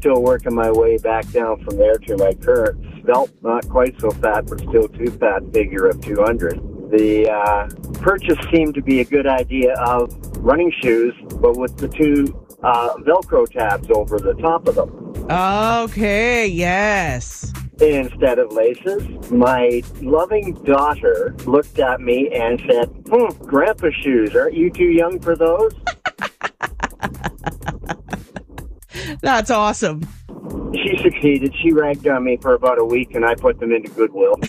Still working my way back down from there to my current, not quite so fat, but still too fat figure of 200. The purchase seemed to be a good idea of running shoes, but with the two Velcro tabs over the top of them. Okay, yes. Instead of laces. My loving daughter looked at me and said, Grandpa shoes, aren't you too young for those? That's awesome. She succeeded. She ragged on me for about a week, and I put them into Goodwill.